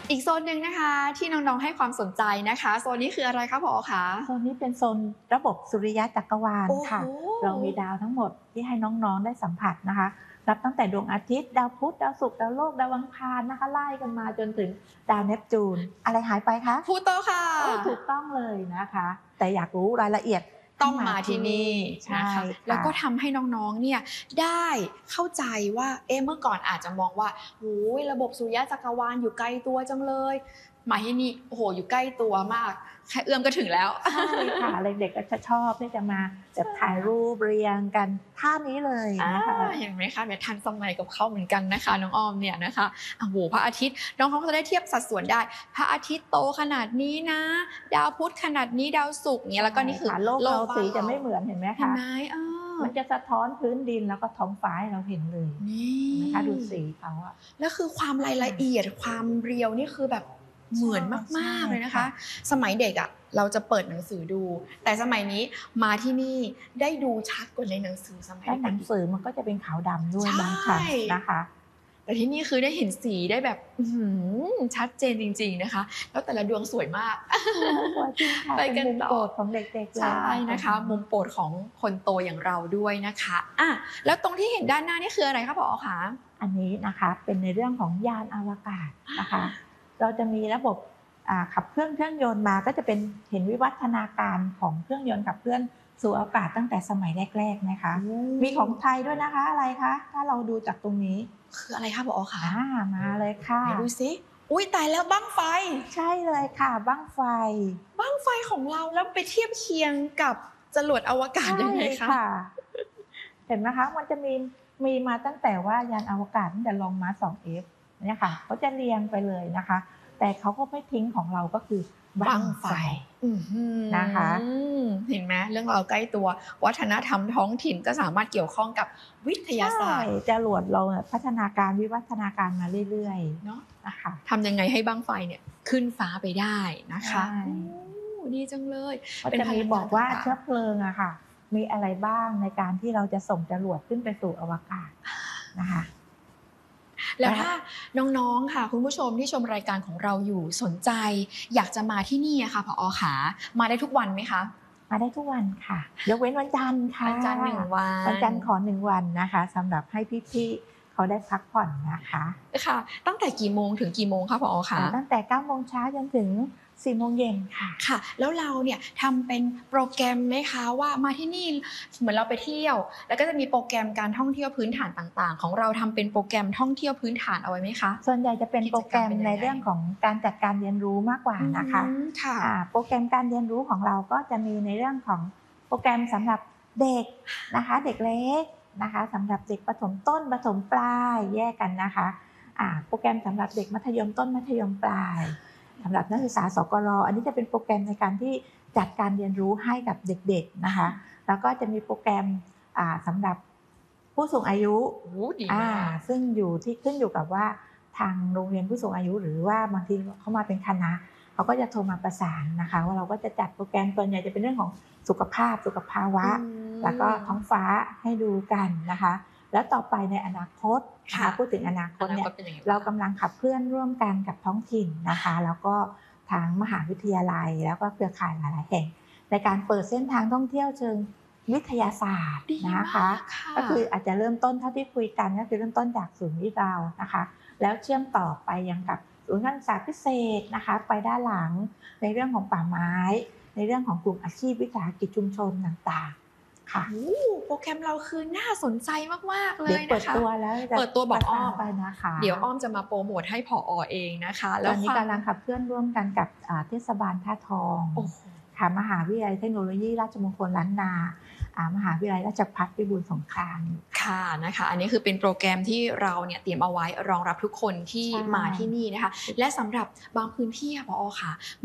อีกโซนหนึ่งนะคะที่น้องๆให้ความสนใจนะคะโซนนี้คืออะไรคะผอคะโซนนี้เป็นโซนระบบสุริยะจักรวาลโอ้โหค่ะเรามีดาวทั้งหมดที่ให้น้องๆได้สัมผัสนะคะนับตั้งแต่ดวงอาทิตย์ดาวพุธดาวศุกร์ดาวโลกดาวอังคารนะคะไล่กันมาจนถึงดาวเนปจูนอะไรหายไปคะพลูโตค่ะถูกต้องเลยนะคะแต่อยากรู้รายละเอียดต้องมาที่นี่ใช่นะคะค่ะแล้วก็ทำให้น้องๆเนี่ยได้เข้าใจว่าเมื่อก่อนอาจจะมองว่าโอ้ยระบบสุริยะจักรวาลอยู่ไกลตัวจังเลยมาที่นี่โอ้โหอยู่ใกล้ตัวมากแค่เอื้อมก็ถึงแล้วใช่ค่ะเด็กๆก็จะชอบที่จะมาแบบถ่ายรูปเรียงกันท่านี้เลยนะคะเห็นไหมคะแบบทันสมัยกับเขาเหมือนกันนะคะน้องออมเนี่ยนะคะโอ้โหพระอาทิตย์น้องเขาก็จะได้เทียบสัดส่วนได้พระอาทิตย์โตขนาดนี้นะดาวพุธขนาดนี้ดาวศุกร์เนี่ยแล้วก็นี่คือโลกเราสีจะไม่เหมือนเห็นไหมเห็นคะไหมมันจะสะท้อนพื้นดินแล้วก็ท้องฟ้าให้เราเห็นเลยนี่นะคะดูสีเขาอะแล้วคือความรายละเอียดความเรียวนี่คือแบบเหมือนมากๆเลยนะคะสมัยเด็กอ่ะเราจะเปิดหนังสือดูแต่สมัยนี้มาที่นี่ได้ดูชัดกว่าในหนังสือสมัยเด็กหนังสือมันก็จะเป็นขาวดำด้วยบางครั้งนะคะแต่ที่นี่คือได้เห็นสีได้แบบชัดเจนจริงๆนะคะแล้วแต่ละดวงสวยมากไปกันต่อมุมโปรดของเด็กๆใช่นะคะมุมโปรดของคนโตอย่างเราด้วยนะคะแล้วตรงที่เห็นด้านหน้านี่คืออะไรคะผอคะอันนี้นะคะเป็นในเรื่องของยานอวกาศนะคะเราจะมีระบบขับเครื่องยนต์มาก็จะเป็นเห็นวิวัฒนาการของเครื่องยนต์ขับเคลื่อนสู่อากาศตั้งแต่สมัยแรกๆนะคะมีของไทยด้วยนะคะอะไรคะถ้าเราดูจากตรงนี้คืออะไรคะผอคะมาเลยค่ะดูสิอุ้ยตายแล้วบั้งไฟใช่เลยค่ะบั้งไฟของเราแล้วไปเทียบเคียงกับจรวดอวกาศยังไงคะเห็นไหมคะมันจะมีมาตั้งแต่ว่ายานอวกาศตั้งแต่ลองมา 2F เนี่ยค่ะเขาจะเรียงไปเลยนะคะแต่เขาก็ไม่ทิ้งของเราก็คือบั้งไฟนะคะเห็นไหมเรื่องเราใกล้ตัววัฒนธรรมท้องถิ่นก็สามารถเกี่ยวข้องกับวิทยาศาสตร์จรวดเราพัฒนาการวิวัฒนาการมาเรื่อยๆเนาะนะคะทำยังไงให้บั้งไฟเนี่ยขึ้นฟ้าไปได้นะคะดีจังเลยเป็นจะมีบอกว่าเชื้อเพลิงอะค่ะมีอะไรบ้างในการที่เราจะส่งจรวดขึ้นไปสู่อวกาศนะคะแล้วถ้าน้องๆค่ะคุณผู้ชมที่ชมรายการของเราอยู่สนใจอยากจะมาที่นี่ค่ะผอ.ขามาได้ทุกวันไหมคะมาได้ทุกวันค่ะยกเว้นวันจันทร์ค่ะวันจันทร์1 วันวันจันทร์ขอ1 วันนะคะสำหรับให้พี่ๆเขาได้พักผ่อนนะคะค่ะตั้งแต่กี่โมงถึงกี่โมงคะผอ.คะตั้งแต่9 โมงเช้าจนถึง4 โมงเย็นค่ะแล้วเราเนี่ยทำเป็นโปรแกรมไหมคะว่ามาที่นี่เหมือนเราไปเที่ยวแล้วก็จะมีโปรแกรมการท่องเที่ยวพื้นฐานต่างๆของเราทำเป็นโปรแกรมท่องเที่ยวพื้นฐานเอาไว้ไหมคะส่วนใหญ่จะเป็นโปรแกรมในเรื่องของการจัดการเรียนรู้มากกว่านะคะโปรแกรมการเรียนรู้ของเราก็จะมีในเรื่องของโปรแกรมสำหรับเด็กนะคะเด็กเล็กนะคะสำหรับเด็กประถมต้นประถมปลายแยกกันนะคะโปรแกรมสำหรับเด็กมัธยมต้นมัธยมปลายสำหรับนักศึกษาสกล.อันนี้จะเป็นโปรแกรมในการที่จัดการเรียนรู้ให้กับเด็กๆนะคะแล้วก็จะมีโปรแกรมสำหรับผู้สูงอายุซึ่งขึ้นอยู่กับว่าทางโรงเรียนผู้สูงอายุหรือว่าบางทีเขามาเป็นคณะเขาก็จะโทรมาประสานนะคะว่าเราก็จะจัดโปรแกรมส่วนใหญ่จะเป็นเรื่องของสุขภาวะแล้วก็ท้องฟ้าให้ดูกันนะคะแล้วต่อไปในอนาคตพูดถึงอนาคตเนี่ยเรากำลังขับเคลื่อนร่วมกันกับท้องถิ่นนะคะแล้วก็ทางมหาวิทยาลัยแล้วก็เครือข่ายหลายๆแห่งในการเปิดเส้นทางท่องเที่ยวเชิงวิทยาศาสตร์นะคะก็คืออาจจะเริ่มต้นเท่าที่คุยกันก็คือเริ่มต้นจากศูนย์วิทย์เรานะคะแล้วเชื่อมต่อไปยังกับศูนย์การศึกษาพิเศษนะคะไปด้านหลังในเรื่องของป่าไม้ในเรื่องของกลุ่มอาชีพวิสาหกิจชุมชนต่างๆค่ะโปรแกรมเราคือน่าสนใจมากๆเลยนะคะเปิดตัวแล้วเปิดตัวบอกอ้อมไปนะคะเดี๋ยวอ้อมจะมาโปรโมทให้ผอ.เองนะคะแล้วตอนนี้กำลังขับเคลื่อนร่วมกันกับเทศบาลท่าทองค่ะมหาวิทยาลัยเทคโนโลยีราชมงคลล้านนามหาวิทยาลัยราชภัฏพิบูลสงครามค่ะนะคะอันนี้คือเป็นโปรแกรมที่เราเนี่ยเตรียมเอาไว้รองรับทุกคนที่มาที่นี่นะคะและสำหรับบางพื้นที่ค่ะผอ.ค่ะ